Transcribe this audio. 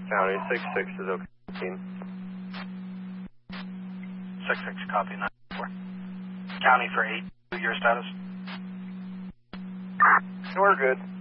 County, 6-6 is okay. 6-6, copy, 9-4. County for 8, your status? We're good.